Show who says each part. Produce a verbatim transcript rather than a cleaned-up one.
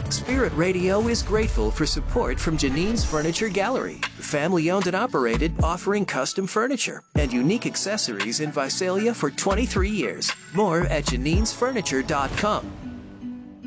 Speaker 1: Spirit Radio is grateful for support from Janine's Furniture Gallery, family owned and operated, offering custom furniture and unique accessories in Visalia for twenty-three years. More at janines furniture dot com.